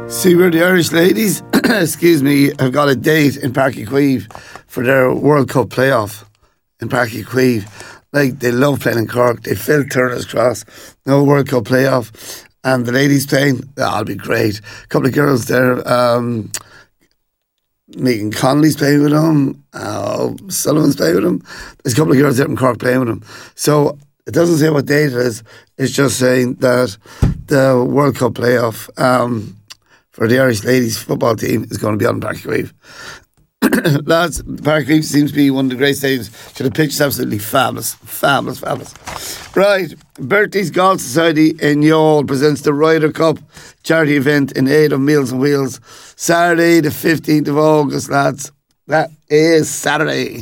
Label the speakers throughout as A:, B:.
A: See where the Irish ladies, excuse me, have got a date in Páirc Uí Chaoimh for their World Cup playoff in Páirc Uí Chaoimh. Like, they love playing in Cork. They filled Turner's Cross. No World Cup playoff. And the ladies playing, that'll be great. A couple of girls there. Megan Connolly's playing with them. Sullivan's playing with them. There's a couple of girls there from Cork playing with them. So it doesn't say what date it is. It's just saying that the World Cup playoff for the Irish ladies football team is going to be on Páirc Uí Chaoimh. Lads, Páirc Uí Chaoimh seems to be one of the great stadiums. So the pitch is absolutely fabulous. Fabulous. Right, Bertie's Golf Society in Youghal presents the Ryder Cup charity event in aid of Meals on Wheels. Saturday the 15th of August, lads. That is Saturday.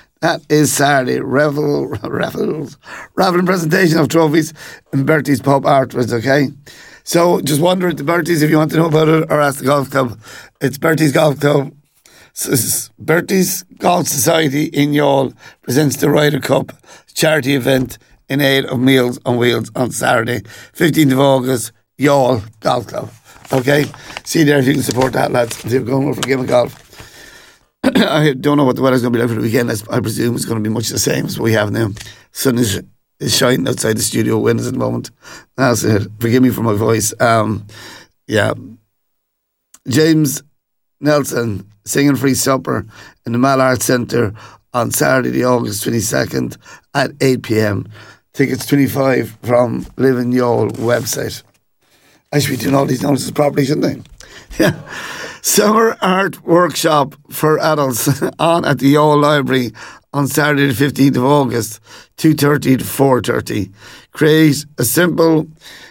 A: Raffle and presentation of trophies in Bertie's Pub afterwards, okay? So just wonder at the Bertie's if you want to know about it or ask the golf club. It's Bertie's Golf Club. Bertie's Golf Society in Youghal presents the Ryder Cup charity event in aid of Meals on Wheels on Saturday, 15th of August, Youghal Golf Club. Okay? See there if you can support that, lads. If you're going over for a game of golf. I don't know what the weather's going to be like for the weekend. I presume it's going to be much the same as what we have now. Sun is shining outside the studio windows at the moment. That's it. Forgive me for my voice. Yeah. James Nelson singing free supper in the Mallard Centre on Saturday, the August 22nd at 8 p.m. Tickets 25 from Live in Youghal website. I should be doing all these notices properly, shouldn't I? Yeah. Summer art workshop for adults on at the Youghal Library on Saturday the 15th of August, 2:30 to 4:30. Create a simple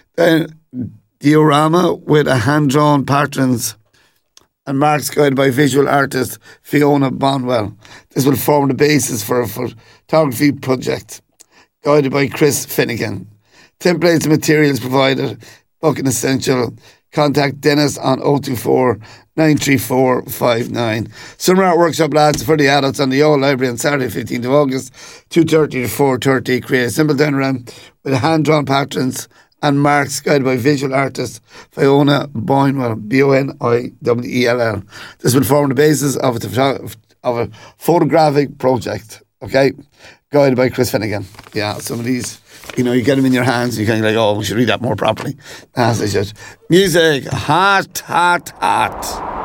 A: diorama with a hand-drawn patrons and marks guided by visual artist Fiona Bonwell. This will form the basis for a photography project guided by Chris Finnegan. Templates and materials provided. Booking essential. Contact Dennis on 024 934 59. Summer art workshop, lads, for the adults on the Youghal Library on Saturday, 15th of August, 2:30 to 4:30. Create a simple diorama with hand-drawn patrons and marks guided by visual artist Fiona Boynwell, Bonwell. This will form the basis of a photographic project, okay? Guided by Chris Finnegan. Yeah, some of these, you get them in your hands and you're kind of like, oh, we should read that more properly. As I should. Music, hot.